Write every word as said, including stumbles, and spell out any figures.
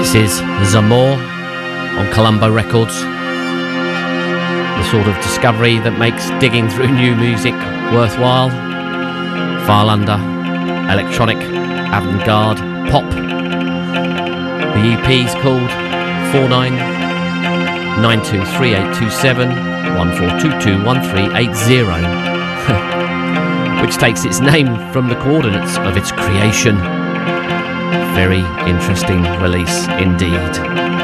This is Zamor on Colombo Records. The sort of discovery that makes digging through new music worthwhile. File under electronic, avant-garde, pop. The E P's called four nine nine two three eight two seven one four two two one three eight zero, which takes its name from the coordinates of its creation. Very interesting release indeed.